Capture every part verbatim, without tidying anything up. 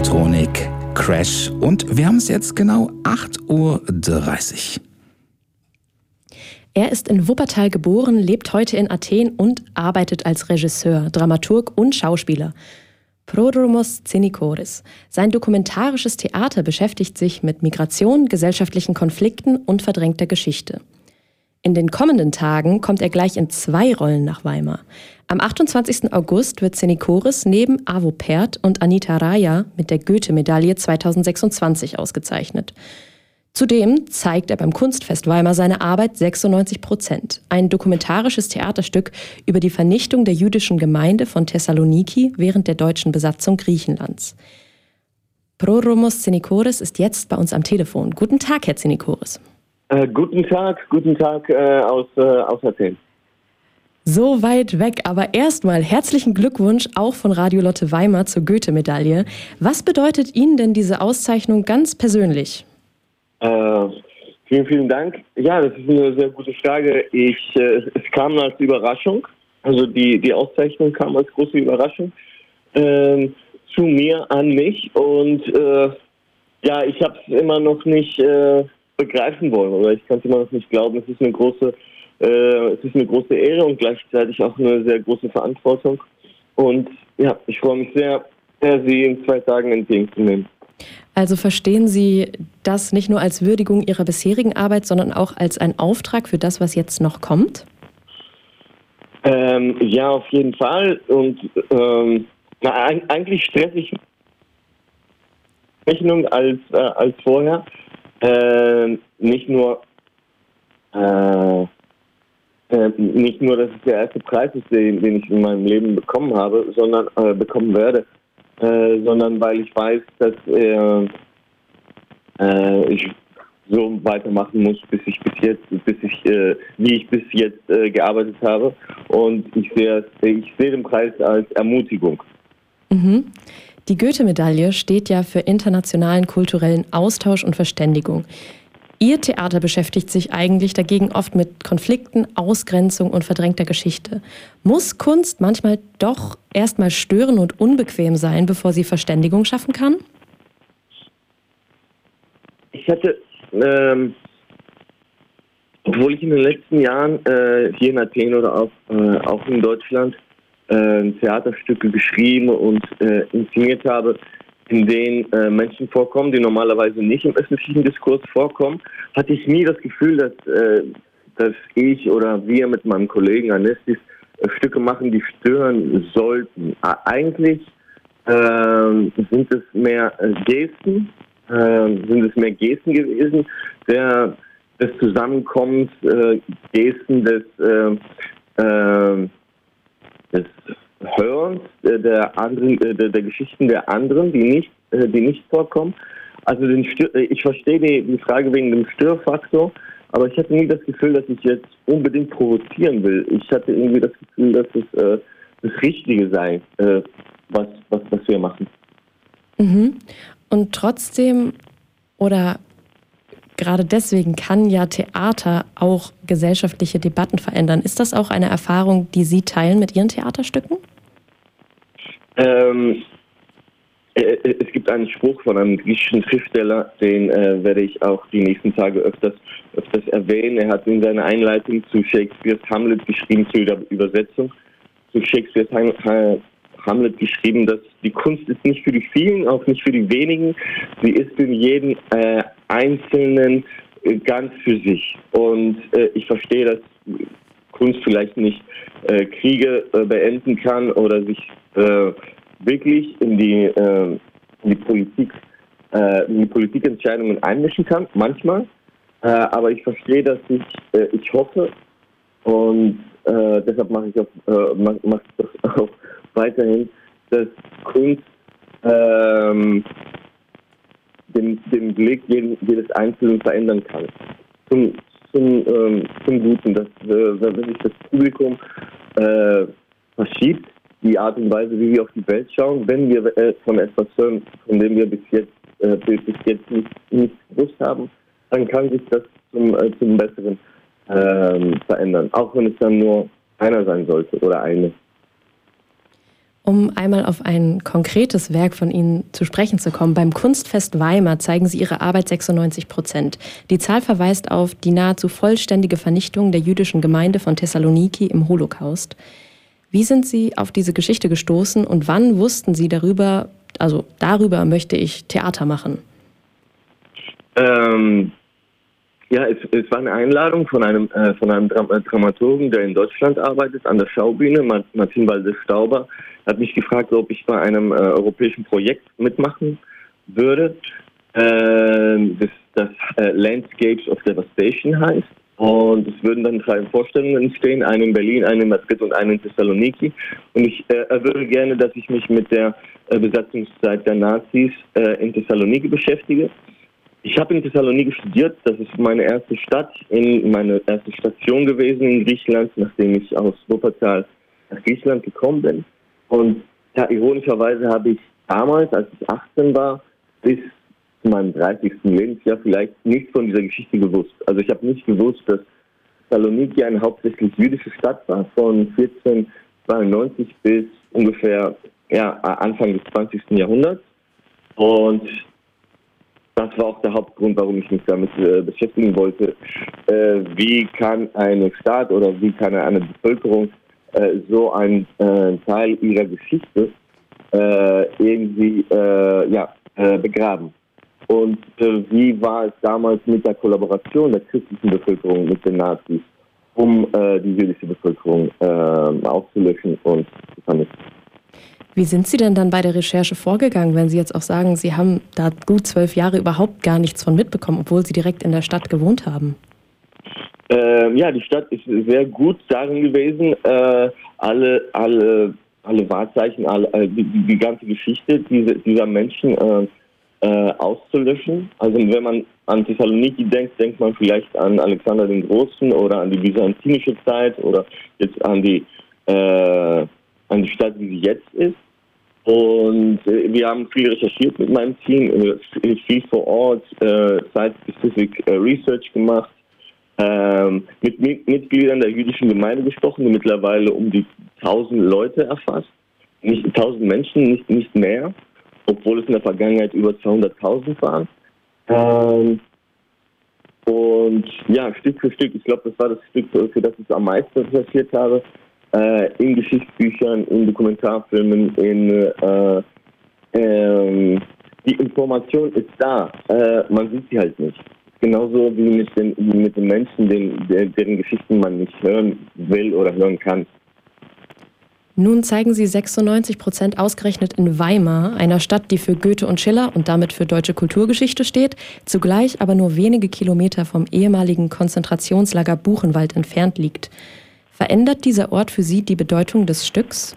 Tokotronic, Crash und wir haben es jetzt genau acht Uhr dreißig. Er ist in Wuppertal geboren, lebt heute in Athen und arbeitet als Regisseur, Dramaturg und Schauspieler. Prodromos Tsinikoris. Sein dokumentarisches Theater beschäftigt sich mit Migration, gesellschaftlichen Konflikten und verdrängter Geschichte. In den kommenden Tagen kommt er gleich in zwei Rollen nach Weimar. Am achtundzwanzigsten August wird Tsinikoris neben Avo Pärt und Anita Raya mit der Goethe-Medaille zweitausendsechsundzwanzig ausgezeichnet. Zudem zeigt er beim Kunstfest Weimar seine Arbeit sechsundneunzig Prozent, ein dokumentarisches Theaterstück über die Vernichtung der jüdischen Gemeinde von Thessaloniki während der deutschen Besatzung Griechenlands. Prodromos Tsinikoris ist jetzt bei uns am Telefon. Guten Tag, Herr Tsinikoris. Äh, guten Tag, guten Tag äh, aus, äh, aus Athen. So weit weg, aber erstmal herzlichen Glückwunsch auch von Radio Lotte Weimar zur Goethe-Medaille. Was bedeutet Ihnen denn diese Auszeichnung ganz persönlich? Äh, vielen, vielen Dank. Ja, das ist eine sehr gute Frage. Ich, äh, es kam als Überraschung, also die, die Auszeichnung kam als große Überraschung äh, zu mir, an mich und äh, ja, ich habe es immer noch nicht äh, begreifen wollen oder ich kann es immer noch nicht glauben. Es ist eine große, äh, es ist eine große Ehre und gleichzeitig auch eine sehr große Verantwortung und ja, ich freue mich sehr, Sie in zwei Tagen entgegenzunehmen. Also verstehen Sie das nicht nur als Würdigung Ihrer bisherigen Arbeit, sondern auch als einen Auftrag für das, was jetzt noch kommt? Ähm, ja, auf jeden Fall. Und ähm, na, eigentlich stressig Rechnung als, äh, als vorher. Äh, nicht nur äh, äh, nicht nur, dass es der erste Preis ist, den, den ich in meinem Leben bekommen habe, sondern äh, bekommen werde. Äh, sondern weil ich weiß, dass äh, äh, ich so weitermachen muss, bis ich bis jetzt, bis ich, äh, wie ich bis jetzt äh, gearbeitet habe. Und ich sehe, ich sehe den Preis als Ermutigung. Mhm. Die Goethe-Medaille steht ja für internationalen kulturellen Austausch und Verständigung. Ihr Theater beschäftigt sich eigentlich dagegen oft mit Konflikten, Ausgrenzung und verdrängter Geschichte. Muss Kunst manchmal doch erstmal stören und unbequem sein, bevor sie Verständigung schaffen kann? Ich hatte, ähm, obwohl ich in den letzten Jahren äh, hier in Athen oder auch, äh, auch in Deutschland äh, Theaterstücke geschrieben und äh, inszeniert habe, in denen äh, Menschen vorkommen, die normalerweise nicht im öffentlichen Diskurs vorkommen, hatte ich nie das Gefühl, dass, äh, dass ich oder wir mit meinem Kollegen Anestis äh, Stücke machen, die stören sollten. Äh, eigentlich äh, sind es mehr äh, Gesten, äh, sind es mehr Gesten gewesen, der, des Zusammenkommens, äh, Gesten des, äh, äh, des Hörens äh, der anderen, äh, der, der Geschichten der anderen, die nicht, äh, die nicht vorkommen. Also den Stör, ich verstehe die, die Frage wegen dem Störfaktor, aber ich hatte nie das Gefühl, dass ich jetzt unbedingt provozieren will. Ich hatte irgendwie das Gefühl, dass es äh, das Richtige sei, äh, was, was, was wir machen. Mhm. Und trotzdem oder gerade deswegen kann ja Theater auch gesellschaftliche Debatten verändern. Ist das auch eine Erfahrung, die Sie teilen mit Ihren Theaterstücken? Ähm, äh, es gibt einen Spruch von einem griechischen Schriftsteller, den äh, werde ich auch die nächsten Tage öfters, öfters erwähnen. Er hat in seiner Einleitung zu Shakespeares Hamlet geschrieben, zur Übersetzung zu Shakespeares Ham- Hamlet geschrieben, dass die Kunst ist nicht für die vielen, auch nicht für die wenigen, sie ist für jeden äh, Einzelnen äh, ganz für sich. Und äh, ich verstehe, dass Kunst vielleicht nicht äh, Kriege äh, beenden kann oder sich äh, wirklich in die, äh, in die Politik, äh, in die Politikentscheidungen einmischen kann, manchmal. Äh, aber ich verstehe, dass ich, äh, ich hoffe und äh, deshalb mache ich, auch, äh, mach, mach ich das auch weiterhin, dass Kunst ähm, den, den Blick jeden, jedes Einzelnen verändern kann. Zum, zum, ähm, zum Guten, dass äh, wenn sich das Publikum äh, verschiebt, die Art und Weise, wie wir auf die Welt schauen, wenn wir äh, von etwas hören, von dem wir bis jetzt, äh, bis jetzt nicht, nicht gewusst haben, dann kann sich das zum, äh, zum Besseren äh, verändern. Auch wenn es dann nur einer sein sollte oder eine. Um einmal auf ein konkretes Werk von Ihnen zu sprechen zu kommen, beim Kunstfest Weimar zeigen Sie Ihre Arbeit sechsundneunzig Prozent. Die Zahl verweist auf die nahezu vollständige Vernichtung der jüdischen Gemeinde von Thessaloniki im Holocaust. Wie sind Sie auf diese Geschichte gestoßen und wann wussten Sie darüber, also darüber möchte ich Theater machen? Ähm, ja, es, es war eine Einladung von einem, äh, von einem Dram- Dramaturgen, der in Deutschland arbeitet, an der Schaubühne, Martin Walde-Stauber, hat mich gefragt, ob ich bei einem äh, europäischen Projekt mitmachen würde, äh, das, das äh, Landscapes of Devastation heißt. Und es würden dann drei Vorstellungen entstehen, eine in Berlin, eine in Madrid und eine in Thessaloniki. Und ich äh, er würde gerne, dass ich mich mit der äh, Besatzungszeit der Nazis äh, in Thessaloniki beschäftige. Ich habe in Thessaloniki studiert, das ist meine erste Stadt, in meine erste Station gewesen in Griechenland, nachdem ich aus Wuppertal nach Griechenland gekommen bin. Und ja, ironischerweise habe ich damals, als ich achtzehn war, bis zu meinem dreißigsten Lebensjahr vielleicht nichts von dieser Geschichte gewusst. Also ich habe nicht gewusst, dass Thessaloniki eine hauptsächlich jüdische Stadt war, von vierzehnhundertzweiundneunzig bis ungefähr ja, Anfang des zwanzigsten Jahrhunderts. Und das war auch der Hauptgrund, warum ich mich damit äh, beschäftigen wollte. Äh, wie kann eine Stadt oder wie kann eine Bevölkerung äh, so einen äh, Teil ihrer Geschichte äh, irgendwie äh, ja, äh, begraben? Und äh, wie war es damals mit der Kollaboration der christlichen Bevölkerung mit den Nazis, um äh, die jüdische Bevölkerung äh, auszulöschen und zu vernichten? Wie sind Sie denn dann bei der Recherche vorgegangen, wenn Sie jetzt auch sagen, Sie haben da gut zwölf Jahre überhaupt gar nichts von mitbekommen, obwohl Sie direkt in der Stadt gewohnt haben? Ähm, ja, die Stadt ist sehr gut darin gewesen, äh, alle, alle, alle Wahrzeichen, alle, äh, die, die ganze Geschichte diese, dieser Menschen äh, äh, auszulöschen. Also wenn man an Thessaloniki denkt, denkt man vielleicht an Alexander den Großen oder an die byzantinische Zeit oder jetzt an die, äh, an die Stadt, wie sie jetzt ist. Und äh, wir haben viel recherchiert mit meinem Team, äh, viel vor Ort, äh, Site-Specific äh, Research gemacht, ähm, mit mit Mitgliedern der jüdischen Gemeinde gesprochen, die mittlerweile um die tausend Leute erfasst. Nicht tausend Menschen, nicht, nicht mehr, obwohl es in der Vergangenheit über zweihunderttausend waren. Ähm, und ja, Stück für Stück, ich glaube, das war das Stück, für das ich am meisten recherchiert habe, Äh, in Geschichtsbüchern, in Dokumentarfilmen, in äh, ähm, die Information ist da, äh, man sieht sie halt nicht. Genauso wie mit den, mit den Menschen, den, deren Geschichten man nicht hören will oder hören kann. Nun zeigen Sie sechsundneunzig Prozent ausgerechnet in Weimar, einer Stadt, die für Goethe und Schiller und damit für deutsche Kulturgeschichte steht, zugleich aber nur wenige Kilometer vom ehemaligen Konzentrationslager Buchenwald entfernt liegt. Verändert dieser Ort für Sie die Bedeutung des Stücks?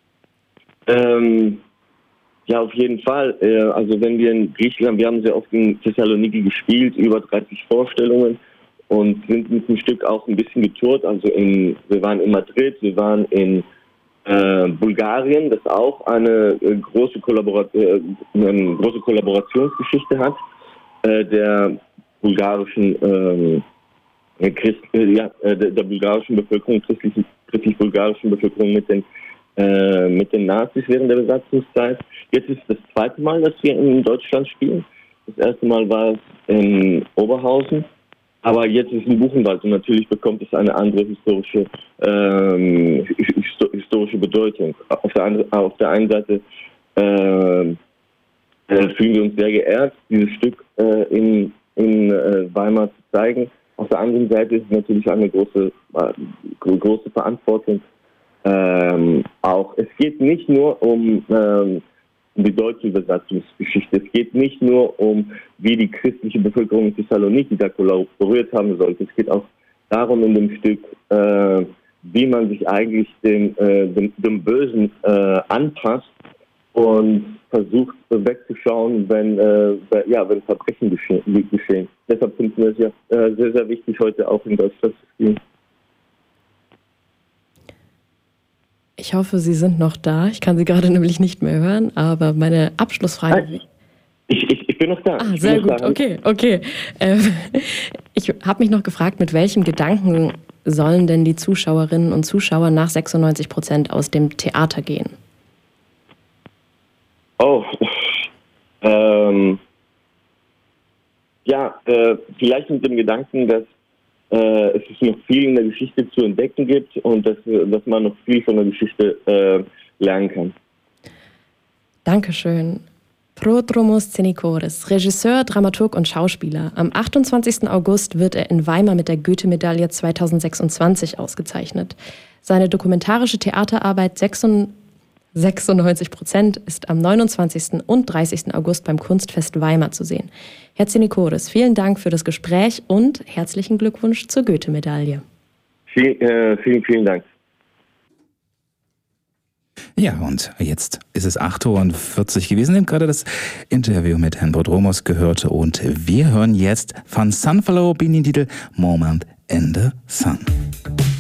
Ähm, ja, auf jeden Fall. Äh, also wenn wir in Griechenland, wir haben sehr oft in Thessaloniki gespielt, über dreißig Vorstellungen und sind mit dem Stück auch ein bisschen getourt. Also in, wir waren in Madrid, wir waren in äh, Bulgarien, das auch eine äh, große, Kollabora- äh, eine große Kollaborationsgeschichte hat, äh, der bulgarischen äh, Christ, äh, ja, der, der bulgarischen Bevölkerung, christlichen, christlich-bulgarischen Bevölkerung mit den, äh, mit den Nazis während der Besatzungszeit. Jetzt ist das zweite Mal, dass wir in Deutschland spielen. Das erste Mal war es in Oberhausen, aber jetzt ist es in Buchenwald und natürlich bekommt es eine andere historische, ähm, historische Bedeutung. Auf der, andere, auf der einen Seite äh, äh, fühlen wir uns sehr geehrt, dieses Stück äh, in, in äh, Weimar zu zeigen. Auf der anderen Seite ist es natürlich eine große, äh, große Verantwortung. Ähm, auch es geht nicht nur um, ähm, um die deutsche Besatzungsgeschichte. Es geht nicht nur um, wie die christliche Bevölkerung in Thessaloniki da kollaboriert haben sollte. Es geht auch darum in dem Stück, äh, wie man sich eigentlich dem, äh, dem, dem Bösen äh, anpasst und versucht wegzuschauen, wenn, äh, ja, wenn Verbrechen geschehen. geschehen. Deshalb finden wir es ja äh, sehr, sehr wichtig, heute auch in Deutschland zu spielen. Ich hoffe, Sie sind noch da. Ich kann Sie gerade nämlich nicht mehr hören, aber meine Abschlussfrage... Nein, ich, ich, ich bin noch da. Ah, sehr gut, da. okay, okay. Ähm, ich habe mich noch gefragt, mit welchem Gedanken sollen denn die Zuschauerinnen und Zuschauer nach sechsundneunzig Prozent aus dem Theater gehen? Oh, ähm, ja, äh, vielleicht mit dem Gedanken, dass äh, es noch viel in der Geschichte zu entdecken gibt und dass, dass man noch viel von der Geschichte äh, lernen kann. Dankeschön. Prodromos Tsinikoris, Regisseur, Dramaturg und Schauspieler. Am achtundzwanzigsten August wird er in Weimar mit der Goethe-Medaille zweitausendsechsundzwanzig ausgezeichnet. Seine dokumentarische Theaterarbeit sechsundneunzig Prozent ist am neunundzwanzigsten und dreißigsten August beim Kunstfest Weimar zu sehen. Herr Tsinikoris, vielen Dank für das Gespräch und herzlichen Glückwunsch zur Goethe-Medaille. Viel, äh, vielen, vielen Dank. Ja, und jetzt ist es acht Uhr vierzig gewesen. Wir haben gerade das Interview mit Herrn Prodromos gehört und wir hören jetzt von Sunfellow den Titel Moment in the Sun.